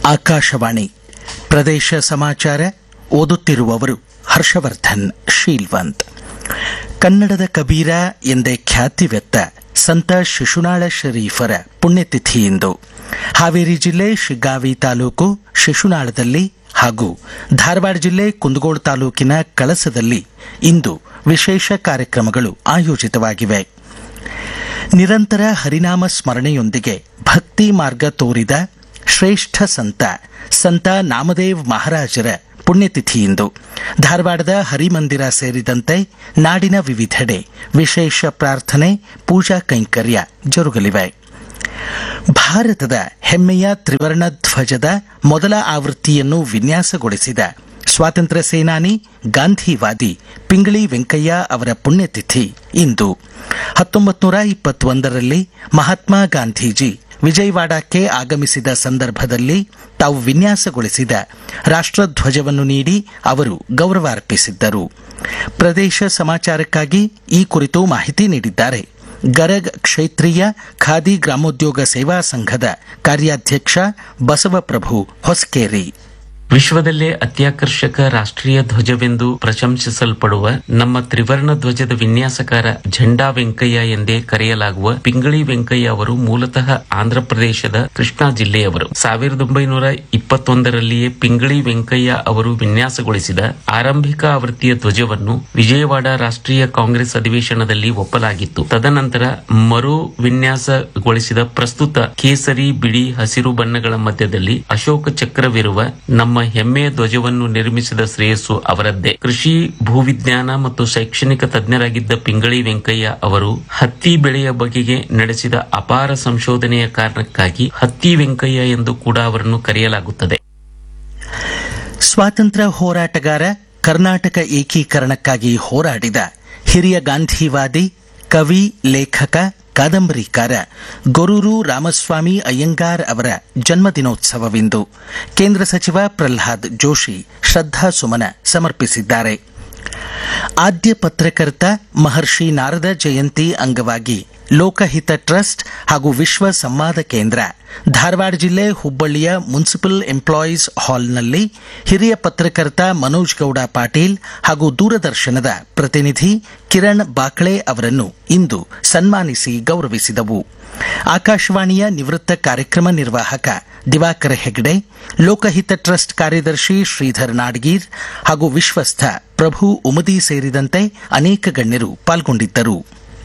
ಆಕಾಶವಾಣಿ ಪ್ರದೇಶ ಸಮಾಚಾರ ಓದುತ್ತಿರುವವರು ಹರ್ಷವರ್ಧನ್ ಶೀಲ್ವಂತ್. ಕನ್ನಡದ ಕಬೀರ ಎಂದೇ ಖ್ಯಾತಿವೆತ್ತ ಸಂತ ಶಿಶುನಾಳ ಶರೀಫರ ಪುಣ್ಯತಿಥಿ ಇಂದು ಹಾವೇರಿ ಜಿಲ್ಲೆ ಶಿಗ್ಗಾವಿ ತಾಲೂಕು ಶಿಶುನಾಳದಲ್ಲಿ ಹಾಗೂ ಧಾರವಾಡ ಜಿಲ್ಲೆ ಕುಂದಗೋಳ ತಾಲೂಕಿನ ಕಳಸದಲ್ಲಿ ಇಂದು ವಿಶೇಷ ಕಾರ್ಯಕ್ರಮಗಳು ಆಯೋಜಿತವಾಗಿವೆ. ನಿರಂತರ ಹರಿನಾಮ ಸ್ಮರಣೆಯೊಂದಿಗೆ ಭಕ್ತಿ ಮಾರ್ಗ ತೋರಿದ ಶ್ರೇಷ್ಠ ಸಂತ ನಾಮದೇವ್ ಮಹಾರಾಜರ ಪುಣ್ಯತಿಥಿಯಿಂದು ಧಾರವಾಡದ ಹರಿಮಂದಿರ ಸೇರಿದಂತೆ ನಾಡಿನ ವಿವಿಧೆಡೆ ವಿಶೇಷ ಪ್ರಾರ್ಥನೆ ಪೂಜಾ ಕೈಂಕರ್ಯ ಜರುಗಲಿವೆ. ಭಾರತದ ಹೆಮ್ಮೆಯ ತ್ರಿವರ್ಣ ಧ್ವಜದ ಮೊದಲ ಆವೃತ್ತಿಯನ್ನು ವಿನ್ಯಾಸಗೊಳಿಸಿದ ಸ್ವಾತಂತ್ರ್ಯ ಸೇನಾನಿ ಗಾಂಧಿವಾದಿ ಪಿಂಗಳಿ ವೆಂಕಯ್ಯ ಅವರ ಪುಣ್ಯತಿಥಿ ಇಂದು. 1921ರಲ್ಲಿ ಮಹಾತ್ಮ ಗಾಂಧೀಜಿ ವಿಜಯವಾಡಕ್ಕೆ ಆಗಮಿಸಿದ ಸಂದರ್ಭದಲ್ಲಿ ತಾವು ವಿನ್ಯಾಸಗೊಳಿಸಿದ ರಾಷ್ಟ್ರಧ್ವಜವನ್ನು ನೀಡಿ ಅವರು ಗೌರವಾರ್ಪಿಸಿದ್ದರು. ಪ್ರದೇಶ ಸಮಾಚಾರಕ್ಕಾಗಿ ಈ ಕುರಿತು ಮಾಹಿತಿ ನೀಡಿದ್ದಾರೆ ಗರಗ್ ಕ್ಷೇತ್ರೀಯ ಖಾದಿ ಗ್ರಾಮೋದ್ಯೋಗ ಸೇವಾ ಸಂಘದ ಕಾರ್ಯಾಧ್ಯಕ್ಷ ಬಸವಪ್ರಭು ಹೊಸಕೇರಿ. ವಿಶ್ವದಲ್ಲೇ ಅತ್ಯಾಕರ್ಷಕ ರಾಷ್ಟ್ರೀಯ ಧ್ವಜವೆಂದು ಪ್ರಶಂಸಿಸಲ್ಪಡುವ ನಮ್ಮ ತ್ರಿವರ್ಣ ಧ್ವಜದ ವಿನ್ಯಾಸಕಾರ ಝಂಡಾ ವೆಂಕಯ್ಯ ಎಂದೇ ಕರೆಯಲಾಗುವ ಪಿಂಗಳಿ ವೆಂಕಯ್ಯ ಅವರು ಮೂಲತಃ ಆಂಧ್ರಪ್ರದೇಶದ ಕೃಷ್ಣಾ ಜಿಲ್ಲೆಯವರು. 1921ರಲ್ಲಿಯೇ ಪಿಂಗಳಿ ವೆಂಕಯ್ಯ ಅವರು ವಿನ್ಯಾಸಗೊಳಿಸಿದ ಆರಂಭಿಕ ಆವೃತ್ತಿಯ ಧ್ವಜವನ್ನು ವಿಜಯವಾಡ ರಾಷ್ಟ್ರೀಯ ಕಾಂಗ್ರೆಸ್ ಅಧಿವೇಶನದಲ್ಲಿ ಒಪ್ಪಲಾಗಿತ್ತು. ತದನಂತರ ಮರು ವಿನ್ಯಾಸಗೊಳಿಸಿದ ಪ್ರಸ್ತುತ ಕೇಸರಿ, ಬಿಳಿ, ಹಸಿರು ಬಣ್ಣಗಳ ಮಧ್ಯದಲ್ಲಿ ಅಶೋಕ ಚಕ್ರವಿರುವ ನಮ್ಮ ಹೆಮ್ಮೆಯ ಧ್ವಜವನ್ನು ನಿರ್ಮಿಸಿದ ಶ್ರೇಯಸ್ಸು ಅವರದ್ದೇ. ಕೃಷಿ, ಭೂವಿಜ್ಞಾನ ಮತ್ತು ಶೈಕ್ಷಣಿಕ ತಜ್ಞರಾಗಿದ್ದ ಪಿಂಗಳಿ ವೆಂಕಯ್ಯ ಅವರು ಹತ್ತಿ ಬೆಳೆಯ ಬಗೆಗೆ ನಡೆಸಿದ ಅಪಾರ ಸಂಶೋಧನೆಯ ಕಾರಣಕ್ಕಾಗಿ ಹತ್ತಿ ವೆಂಕಯ್ಯ ಎಂದು ಕೂಡ ಅವರನ್ನು ಕರೆಯಲಾಗುತ್ತದೆ. ಸ್ವಾತಂತ್ರ್ಯ ಹೋರಾಟಗಾರ, ಕರ್ನಾಟಕ ಏಕೀಕರಣಕ್ಕಾಗಿ ಹೋರಾಡಿದ ಹಿರಿಯ ಗಾಂಧಿವಾದಿ, ಕವಿ, ಲೇಖಕ, ಕಾದಂಬರಿಕಾರ ಗೊರೂರು ರಾಮಸ್ವಾಮಿ ಅಯ್ಯಂಗಾರ್ ಅವರ ಜನ್ಮದಿನೋತ್ಸವವಿಂದು. ಕೇಂದ್ರ ಸಚಿವ ಪ್ರಹ್ಲಾದ್ ಜೋಶಿ ಶ್ರದ್ಧಾಸುಮನ ಸಮರ್ಪಿಸಿದ್ದಾರೆ. ಆದ್ಯ ಪತ್ರಕರ್ತ ಮಹರ್ಷಿ ನಾರದ ಜಯಂತಿ ಅಂಗವಾಗಿ ಲೋಕಹಿತ ಟ್ರಸ್ಟ್ ಹಾಗೂ ವಿಶ್ವ ಸಂವಾದ ಕೇಂದ್ರ ಧಾರವಾಡ ಜಿಲ್ಲೆ ಹುಬ್ಬಳ್ಳಿಯ ಮುನ್ಸಿಪಲ್ ಎಂಪ್ಲಾಯೀಸ್ ಹಾಲ್ನಲ್ಲಿ ಹಿರಿಯ ಪತ್ರಕರ್ತ ಮನೋಜ್ ಗೌಡ ಪಾಟೀಲ್ ಹಾಗೂ ದೂರದರ್ಶನದ ಪ್ರತಿನಿಧಿ ಕಿರಣ್ ಬಾಕ್ಳೆ ಅವರನ್ನು ಇಂದು ಸನ್ಮಾನಿಸಿ ಗೌರವಿಸಿದವು. ಆಕಾಶವಾಣಿಯ ನಿವೃತ್ತ ಕಾರ್ಯಕ್ರಮ ನಿರ್ವಾಹಕ ದಿವಾಕರ ಹೆಗ್ಡೆ, ಲೋಕಹಿತ ಟ್ರಸ್ಟ್ ಕಾರ್ಯದರ್ಶಿ ಶ್ರೀಧರ್ ನಾಡಗೀರ್ ಹಾಗೂ ವಿಶ್ವಸ್ಥ ಪ್ರಭು ಉಮದಿ ಸೇರಿದಂತೆ ಅನೇಕ ಗಣ್ಯರು ಪಾಲ್ಗೊಂಡಿದ್ದರು.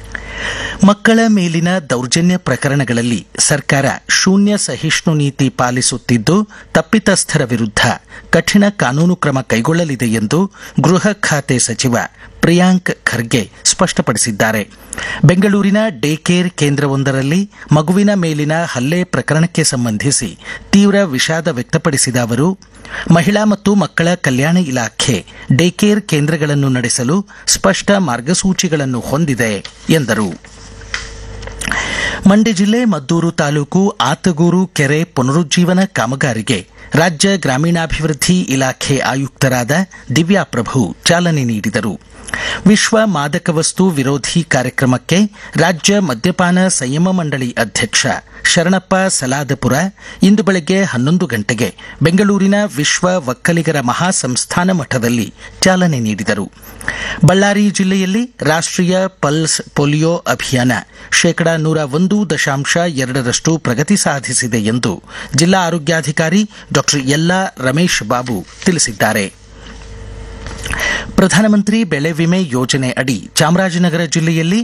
ಮಕ್ಕಳ ಮೇಲಿನ ದೌರ್ಜನ್ಯ ಪ್ರಕರಣಗಳಲ್ಲಿ ಸರ್ಕಾರ ಶೂನ್ಯ ಸಹಿಷ್ಣು ನೀತಿ ಪಾಲಿಸುತ್ತಿದ್ದು ತಪ್ಪಿತಸ್ಥರ ವಿರುದ್ಧ ಕಠಿಣ ಕಾನೂನು ಕ್ರಮ ಕೈಗೊಳ್ಳಲಿದೆ ಎಂದು ಗೃಹ ಖಾತೆ ಸಚಿವ ಪ್ರಿಯಾಂಕ್ ಖರ್ಗೆ ಸ್ಪಷ್ಟಪಡಿಸಿದ್ದಾರೆ. ಬೆಂಗಳೂರಿನ ಡೇ ಕೇರ್ ಕೇಂದ್ರವೊಂದರಲ್ಲಿ ಮಗುವಿನ ಮೇಲಿನ ಹಲ್ಲೆ ಪ್ರಕರಣಕ್ಕೆ ಸಂಬಂಧಿಸಿ ತೀವ್ರ ವಿಷಾದ ವ್ಯಕ್ತಪಡಿಸಿದ ಅವರು, ಮಹಿಳಾ ಮತ್ತು ಮಕ್ಕಳ ಕಲ್ಯಾಣ ಇಲಾಖೆ ಡೇ ಕೇರ್ ಕೇಂದ್ರಗಳನ್ನು ನಡೆಸಲು ಸ್ಪಷ್ಟ ಮಾರ್ಗಸೂಚಿಗಳನ್ನು ಹೊಂದಿದೆ ಎಂದರು. ಮಂಡ್ಯ ಜಿಲ್ಲೆ ಮದ್ದೂರು ತಾಲೂಕು ಆತಗೂರು ಕೆರೆ ಪುನರುಜ್ಜೀವನ ಕಾಮಗಾರಿಗೆ ರಾಜ್ಯ ಗ್ರಾಮೀಣಾಭಿವೃದ್ಧಿ ಇಲಾಖೆ ಆಯುಕ್ತರಾದ ದಿವ್ಯಾ ಪ್ರಭು ಚಾಲನೆ ನೀಡಿದರು. ವಿಶ್ವ ಮಾದಕ ವಸ್ತು ವಿರೋಧಿ ಕಾರ್ಯಕ್ರಮಕ್ಕೆ ರಾಜ್ಯ ಮದ್ಯಪಾನ ಸಂಯಮ ಮಂಡಳಿ ಅಧ್ಯಕ್ಷ ಶರಣಪ್ಪ ಸಲಾದಪುರ ಇಂದು ಬೆಳಗ್ಗೆ 11 ಗಂಟೆಗೆ ಬೆಂಗಳೂರಿನ ವಿಶ್ವ ಒಕ್ಕಲಿಗರ ಮಹಾಸಂಸ್ಥಾನ ಮಠದಲ್ಲಿ ಚಾಲನೆ ನೀಡಿದರು. ಬಳ್ಳಾರಿ ಜಿಲ್ಲೆಯಲ್ಲಿ ರಾಷ್ಟ್ರೀಯ ಪಲ್ಸ್ ಪೋಲಿಯೋ ಅಭಿಯಾನ 101.2% ಪ್ರಗತಿ ಸಾಧಿಸಿದೆ ಎಂದು ಜಿಲ್ಲಾ ಆರೋಗ್ಯಾಧಿಕಾರಿ ಡಾ ಯಲ್ಲಾ ರಮೇಶ್ ಬಾಬು ತಿಳಿಸಿದ್ದಾರೆ. ಪ್ರಧಾನಮಂತ್ರಿ ಬೆಳೆ ವಿಮೆ ಯೋಜನೆ ಅಡಿ ಚಾಮರಾಜನಗರ ಜಿಲ್ಲೆಯಲ್ಲಿ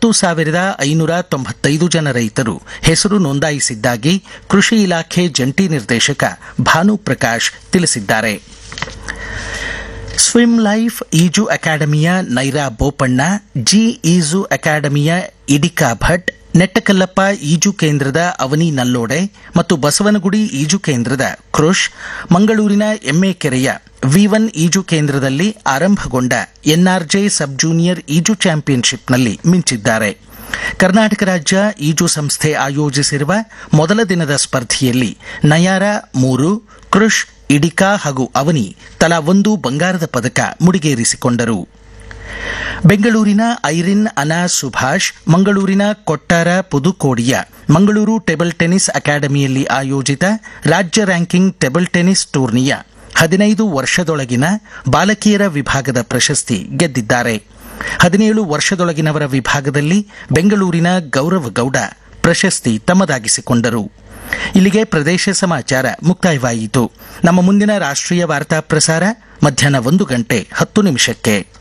10,595 ಜನ ರೈತರು ಹೆಸರು ನೋಂದಾಯಿಸಿದ್ದಾಗಿ ಕೃಷಿ ಇಲಾಖೆ ಜಂಟಿ ನಿರ್ದೇಶಕ ಭಾನುಪ್ರಕಾಶ್ ತಿಳಿಸಿದ್ದಾರೆ. ಸ್ವಿಮ್ ಲೈಫ್ ಈಜು ಅಕಾಡೆಮಿಯ ನೈರಾ ಬೋಪಣ್ಣ, ಜಿ ಈಜು ಅಕಾಡೆಮಿಯ ಇಡಿಕಾ ಭಟ್, ನೆಟ್ಟಕಲ್ಲಪ್ಪ ಈಜು ಕೇಂದ್ರದ ಅವನಿ ನಲ್ಲೋಡೆ ಮತ್ತು ಬಸವನಗುಡಿ ಈಜು ಕೇಂದ್ರದ ಕೃಷ್, ಮಂಗಳೂರಿನ ಎಮ್ಮೆಕೆರೆಯ V1 ಈಜು ಕೇಂದ್ರದಲ್ಲಿ ಆರಂಭಗೊಂಡ ಎನ್ಆರ್ಜೆ ಸಬ್ ಜೂನಿಯರ್ ಈಜು ಚಾಂಪಿಯನ್ಶಿಪ್ನಲ್ಲಿ ಮಿಂಚಿದ್ದಾರೆ. ಕರ್ನಾಟಕ ರಾಜ್ಯ ಈಜು ಸಂಸ್ಥೆ ಆಯೋಜಿಸಿರುವ ಮೊದಲ ದಿನದ ಸ್ಪರ್ಧೆಯಲ್ಲಿ ನಯಾರ 3, ಕೃಷ್, ಇಡಿಕಾ ಹಾಗೂ ಅವನಿ ತಲಾ 1 ಬಂಗಾರದ ಪದಕ ಮುಡಿಗೇರಿಸಿಕೊಂಡರು. ಬೆಂಗಳೂರಿನ ಐರಿನ್ ಅನಾ ಸುಭಾಷ್, ಮಂಗಳೂರಿನ ಕೊಟ್ಟಾರ ಪುದುಕೋಡಿಯ ಮಂಗಳೂರು ಟೇಬಲ್ ಟೆನಿಸ್ ಅಕಾಡೆಮಿಯಲ್ಲಿ ಆಯೋಜಿತ ರಾಜ್ಯ ರ್ಯಾಂಕಿಂಗ್ ಟೇಬಲ್ ಟೆನಿಸ್ ಟೂರ್ನಿಯ 15 ವರ್ಷದೊಳಗಿನ ಬಾಲಕಿಯರ ವಿಭಾಗದ ಪ್ರಶಸ್ತಿ ಗೆದ್ದಿದ್ದಾರೆ. 17 ವರ್ಷದೊಳಗಿನವರ ವಿಭಾಗದಲ್ಲಿ ಬೆಂಗಳೂರಿನ ಗೌರವ್ ಗೌಡ ಪ್ರಶಸ್ತಿ ತಮ್ಮದಾಗಿಸಿಕೊಂಡರು. ಇಲ್ಲಿಗೆ ಪ್ರದೇಶ ಸಮಾಚಾರ ಮುಕ್ತಾಯವಾಯಿತು. ನಮ್ಮ ಮುಂದಿನ ರಾಷ್ಟ್ರೀಯ ವಾರ್ತಾ ಪ್ರಸಾರ ಮಧ್ಯಾಹ್ನ 1:10 PM.